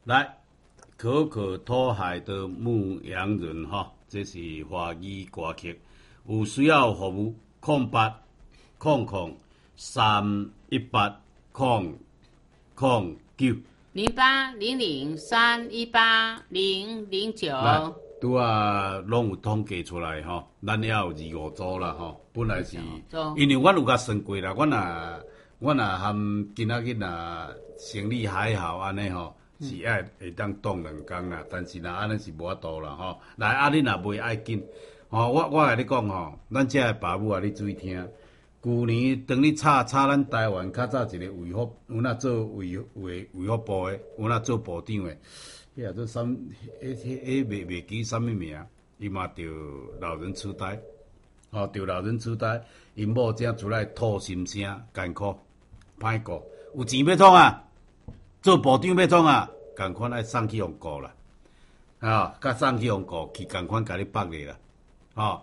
来，可可托海的牧羊人哈，这是华语歌曲。有需要服务0800318009。 0800318009。 来，拄啊，拢有统计出来吼，咱也有2、5组啦吼。本来是，因为阮有甲算过啦，阮若含今仔日若生理还好安尼吼。是会当冻2天啦，但是若安尼是无法度啦吼。来，你若袂爱紧，吼，我甲你讲吼，咱遮个爸母啊，你注意听。旧年当你查咱台湾较早一个卫福，有哪做卫福部的，有哪做部长的，迄做啥？袂记啥物名，伊嘛着老人痴呆，吼，着老人痴呆，因某正出来吐心声，艰苦歹过，有钱要创啊，做部长要创啊。共款爱送去用顾啦，甲送去用顾去共款甲你绑咧啦，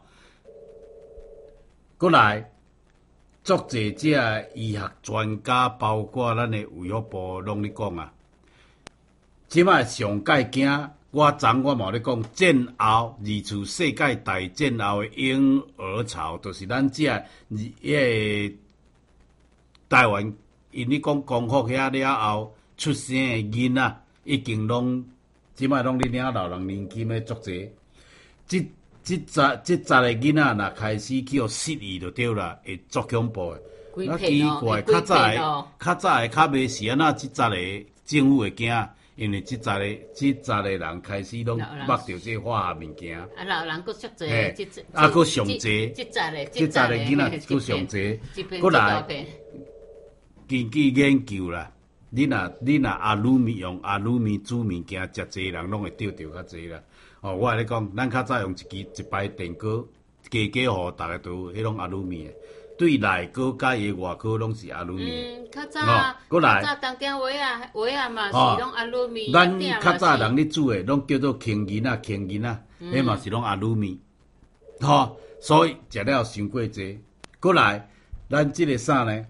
过来，足侪遮医学专家，包括咱的卫福部，拢咧讲啊，即摆上界惊，我嘛有咧讲，战后二次世界大战后的婴儿潮，就是咱遮个台湾，因咧讲光复遐了后出生的囡仔。已经即摆拢咧领老人年金的足侪，即个囡仔若开始去互失忆就对啦，会足恐怖的。奇怪，较早的较袂是安那，即个政府会惊，因为即个人开始拢捌着这化学物件。 啊，老人佫足济， 佫上济，即个囡仔佫上济，佫来根据研究啦。你若阿鲁米用阿鲁米煮物件，食济人拢会得着较济啦。我来讲，咱较早用一排电锅，家互大家都迄种阿鲁米的，对内锅甲伊外锅拢是阿鲁米。 较早当点话啊嘛是拢阿鲁米。 咱较早人咧煮的，拢叫做轻银啊，迄嘛是拢阿鲁米。所以食了伤过济。过来，咱即个啥呢？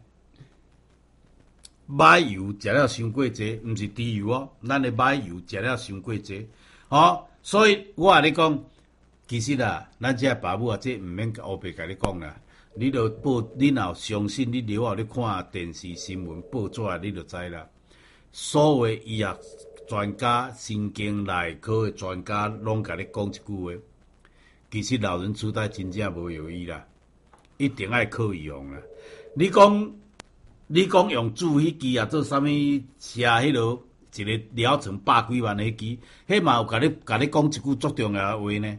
买油食了伤过济，毋是猪油哦，咱的买油食了伤过济，所以我甲你讲，其实啦，咱遮爸母啊，这毋免黑白甲你讲啦，你若相信，你了后你看电视新闻报纸，你就知啦。所有医学专家、神经内科的专家，拢甲你讲一句话，其实老人痴呆真正无药医啦，一定爱靠预防啦。你讲用注迄支啊，做啥物写迄落一个疗程100几万迄支，迄嘛有甲你讲一句足重要的话呢。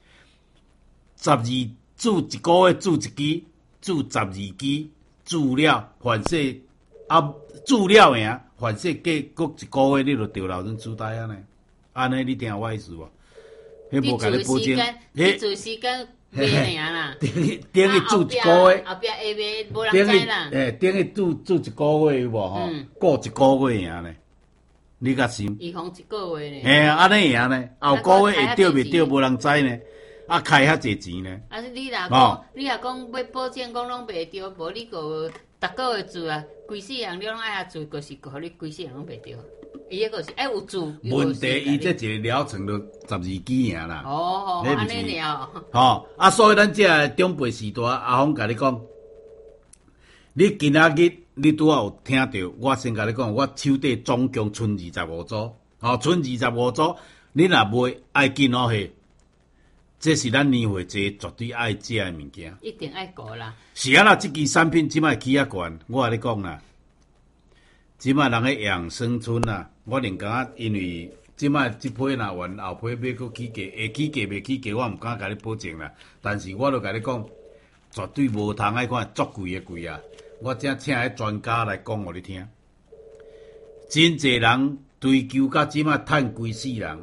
注一个月注一支，注12支，注了反射注了呀，反射过一个月你就得老人痴呆啊呢。安尼你听我意思无？迄无甲你保证， 迄时间。买尔啦， 等于住一个月， 后壁下卖无人知啦。 等于住一个月有无吼？过一个月赢呢？你甲信？ 预防一个月呢？ 安尼赢呢？后个月会着袂着无人知呢？开遐济钱呢？ 你若讲要保证讲拢袂着，无你个逐个月住啊，规世人你拢爱遐住，就是互你规世人拢袂着。伊迄个是有住。 问题伊这一个疗程就12支赢啦。 安尼了。 所以咱这长辈时代，阿峰甲你讲，你今仔日你拄好有听到，我先甲你讲，我手底总共剩25组，剩25组，你若买爱紧嘿，这是咱年岁节绝对爱食的物件。 一定爱顾啦。 是啊啦，这支产品即摆起啊悬，我甲你讲啦。即摆人咧养生村啊，我另讲，因为即摆即批若完后批买佫起价，会起价袂起价，我毋敢甲你保证啦。但是我著甲你讲，绝对无通爱看足贵的贵啊！我正请迄专家来讲互你听。真侪人追求到即摆趁规世人，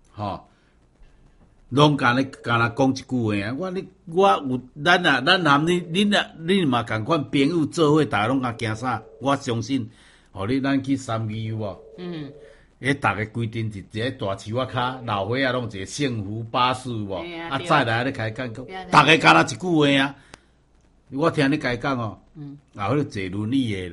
拢干若讲一句话啊！我有咱含你嘛共款朋友做伙，大家拢惊啥？我相信。咱去三义有无？逐个规定一个大树仔骹，老伙仔拢一个幸福巴士有无？再来咧开讲，逐个干若一句话啊！我听你家讲哦，迄个坐轮椅的啦，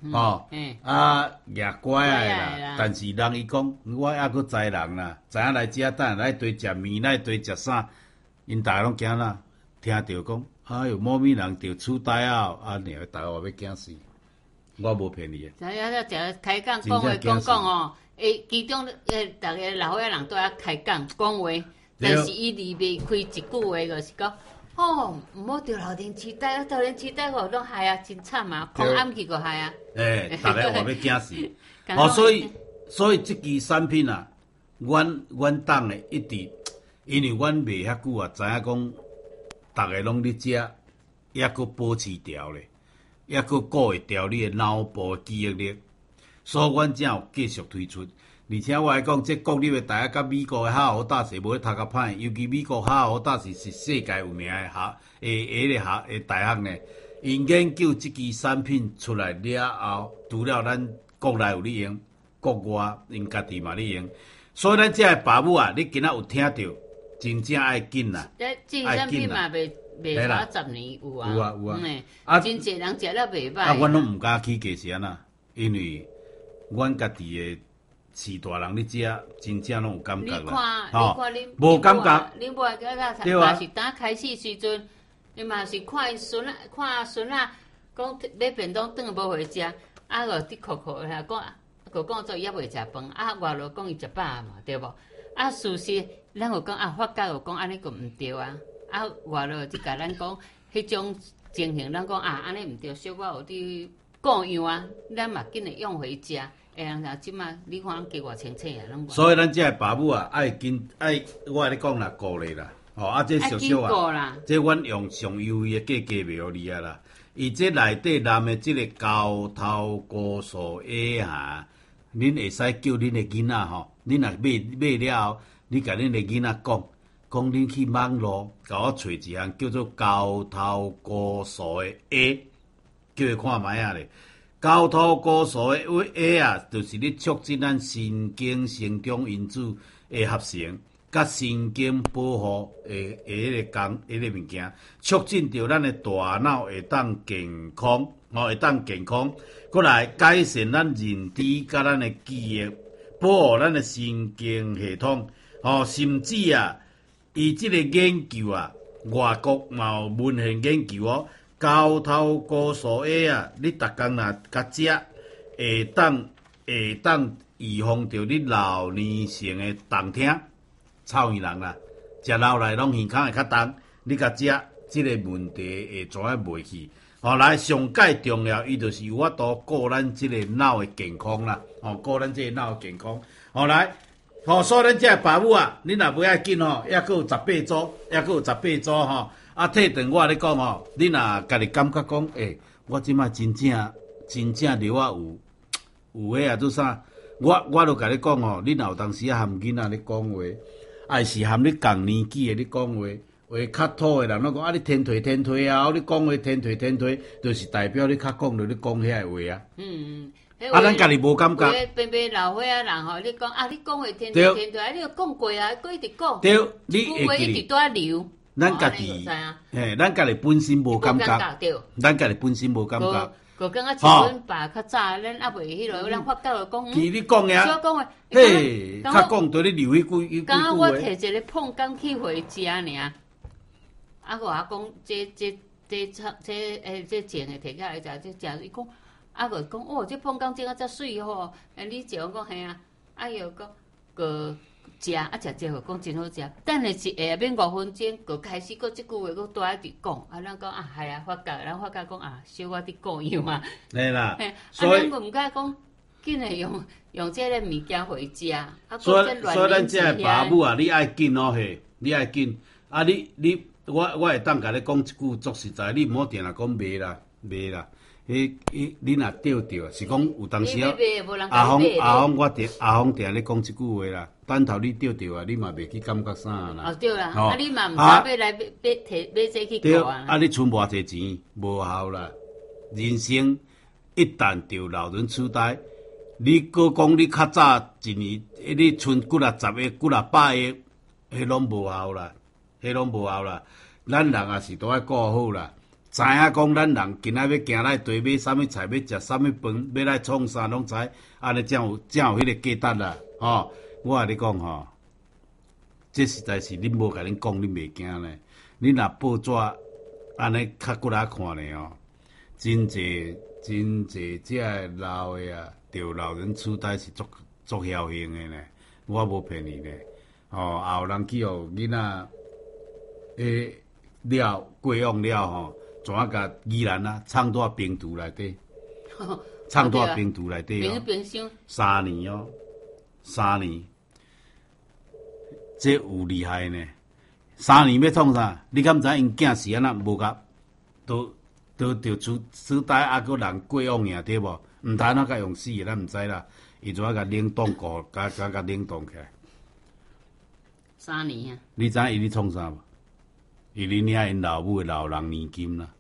吼，也乖啊啦。但是人伊讲，我还佫知人啦，知影来遮等来堆食面，来堆食啥，因大家拢惊啦，听着讲，哎哟，某物人着厝呆啊，然后大家要惊死。我无骗你诶。 知影了，食开讲讲话讲哦，其中逐个老岁仔人都要开讲讲话，但是伊离袂开一句话，就是讲，哦，毋好着老年痴呆，老年痴呆互拢害啊，真惨啊，狂暗去个害啊。 大家话要惊死。哦，所以即支产品啊，阮党诶一直，因为阮卖遐久啊，知影讲，逐个拢咧食，抑佫保持调咧。抑佫顾会调你诶脑部记忆力，所以阮才有继续推出。而且我来讲，这国立诶大学甲美国诶哈佛大学无咧读较歹，尤其美国哈佛大学是世界有名诶大学呢。因研究即支产品出来了后，除了咱国内有咧用，国外因家己嘛咧用。所以咱这个爸母啊，你今仔有听到，真正爱紧啦， 爱紧啦。卖花10年有啊， 有啊， 真侪人食了袂歹。 阮拢毋敢起价是安那，因为阮家己诶是大人咧食，真正拢有感觉啦。 你看恁无感觉， 恁买个嘛是当开始时阵，伊嘛是看孙仔讲买便当顿无回食，啊个滴哭哭啦，讲做伊也袂食饭，外头讲伊食饱嘛，对无？事实咱有讲法家有讲安尼个毋对啊。外头就甲咱讲，迄种情形，咱讲安尼毋对，小可有滴过样啊，咱嘛紧诶用回家。人像即马，你看加偌清清啊，拢。 所以咱这爸母啊，爱紧我咧讲啦，顾咧啦，这小小啊，这阮用上优惠诶价格卖互你啊啦。伊这内底含诶即个高头高素 A 哈，恁会使叫恁诶囡仔吼，恁若买了后，你甲恁诶囡仔讲。讲恁去网络，甲我找一项叫做高头高素的 A， 叫伊看卖啊咧。高头高素的 A 啊，就是咧促进咱神经成长因子的合成，甲神经保护的迄个物件，促进着咱的大脑会当健康，会当健康。过来改善咱认知甲咱的记忆，保护咱的神经系统，甚至啊。伊即个研究啊，外国嘛有文献研究哦。高头高素 A 啊，你逐工若甲食，会当预防着你老年性的动听。臭耳人啦，食老来拢耳孔会较重，你甲食，即个问题会全个袂去。来上界重要，伊就是有法度顾咱即个脑的健康啦，顾咱即个脑的健康。来。所以咱这爸母啊，恁若袂要紧抑佫有18组，退长我咧讲恁若家己感觉讲，我即摆真正了啊有迄啊做啥？我就甲你讲恁若有当时含囡仔咧讲话，还是含你共年纪的咧讲话，话较土的人拢讲你天退啊，你讲话天退，就是代表你较讲着你讲遐个话啊。咱家己无感觉。 白老岁仔人吼，你讲你讲话天退，你就讲过啊，佫一直讲。 对， 你会记。一直在流。 咱家己，咱家己本身无感觉。咱家己本身无感觉。 就讲像阮爸较早，咱也袂迄落，咱发觉就讲。 你讲呀。 少讲话。 嘿，较讲对你流迄句。 刚刚我摕一个碰柑去回家尔，我讲这钱的摕起来食，伊讲。就讲这碰柑真遮水吼！你食我讲嘿啊，又讲个食食就讲真好食。等下是下面5分钟，就开始即句话，佫多一直讲。咱讲系发觉，咱发觉讲小我伫讲样啊。 对啦， 所以咱唔敢讲，紧诶用这个物件回家。 所以咱这爸母啊，你爱紧嘿，你爱紧。我会当甲你讲一句足实在，你毋好定定讲卖啦。你若钓着，是讲有当时阿峰定咧讲一句话啦。等头你钓着啊，你嘛袂去感觉啥啦。 对啦，你嘛毋知要来买这去搞啊。 你存偌济钱无效啦。人生一旦着老人痴呆，你搁讲你较早一年，你存几若10亿、几若100亿，迄拢无效啦，咱人也是都爱顾好啦。 知影讲咱人今仔要行来地买啥物菜，要食啥物饭，要来创啥拢知，安尼才有迄个价值啦，吼！我甲你讲吼，这实在是恁无甲恁讲，恁袂惊呢。恁若报纸安尼较骨仔看呢哦，真济这老的啊，着老人痴呆是足侥幸的呢。我无骗你呢，吼，也有人去互囡仔过往了吼。怎啊甲宜兰啊，藏在冰橱内底，藏在冰橱内底哦。 冰箱 3年哦，3年，这有厉害呢。3年要创啥？你敢知因囝是安那无甲，都着痴呆啊，个人过往呀，对无？毋知安怎甲用死的，咱毋知啦。伊怎啊甲冷冻过，甲冷冻起来。 3年啊！ 你知伊咧创啥无？伊咧领因老母的老人年金啦。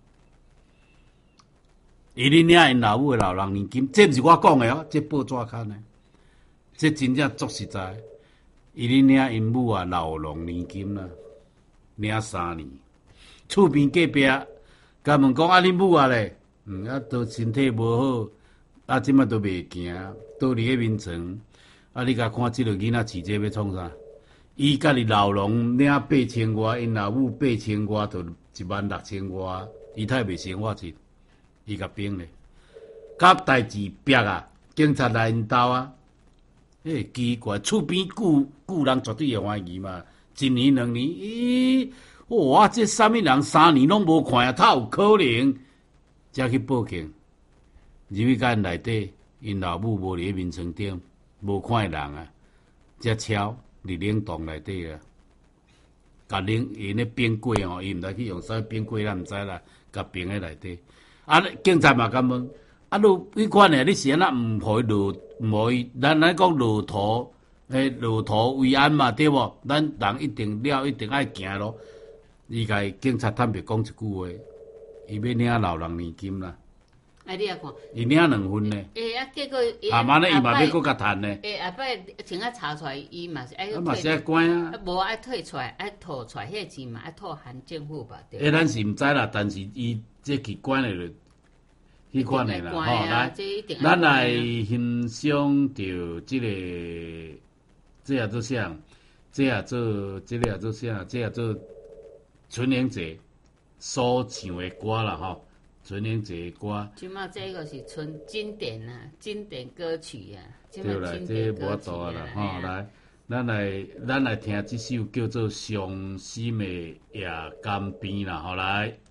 伊咧领因老母的老人年金，这毋是我讲的哦，这报纸刊的，这真正足实在。伊咧领因母啊老农年金啦，领3年。厝边隔壁甲问讲啊，恁母啊咧，啊都身体无好，啊即摆都袂行，倒伫迄眠床。啊，你甲看即个囡仔饲这要创啥？伊家己老农领8000外，因老母8000外，就16000外，伊太袂生活去，伊甲变咧。甲代志逼啊，警察来因兜啊，奇怪，厝边雇人绝对会怀疑嘛。1年2年，哇，这啥物人3年拢无看啊？他有可能才去报警。入去间内底，因老母无伫眠床顶，无看人啊，才敲。伫冷冻内底啊，甲因咧冰柜吼，伊毋知去用啥冰柜，咱毋知啦。甲冰喺内底，啊，警察嘛敢问，啊，你看呢？你是安那毋互伊落，毋互伊，咱讲落土，落土为安嘛，对无？咱人一定爱行咯。伊甲警察坦白讲一句话，伊要领老人年金啦。 啊，你啊看， 伊领2份呢。 啊，结果慢呢，伊嘛要搁甲趁呢。 后摆请啊查出来，伊嘛是爱退。 嘛是爱关啊。 无爱退出来，爱吐出来，迄钱嘛爱吐含政府吧？对。 咱是毋知啦，但是伊这去关的就迄款的啦，吼，来，咱来欣赏着这个，这也做啥？这也做啥？这也做春联节所唱的歌啦，吼。春联节歌， 即马这个是经典啊，经典歌曲啊， 对啦，这无法度啦，吼，来，咱来听这首叫做《伤心的夜间边》啦，好来。